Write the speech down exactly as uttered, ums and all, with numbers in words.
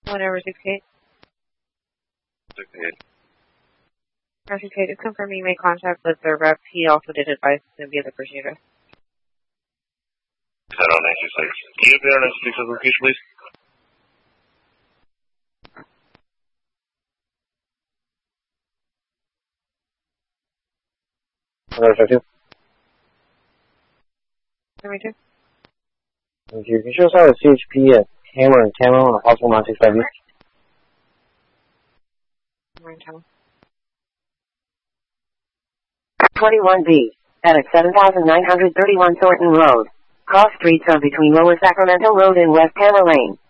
Whenever six eight. six eight. six eight, just confirm you made contact with the rep. He also did advise to be at the person address. Is that on nine two six? Can you be on nine two six location, please? Hello, Detective. seventy-two. Thank you. Can you show us how the C H P at Hammer and Camo on a possible nine six five E? twenty-one B, at seven thousand nine hundred thirty-one Thornton Road. Cross streets are between Lower Sacramento Road and West Hammer Lane.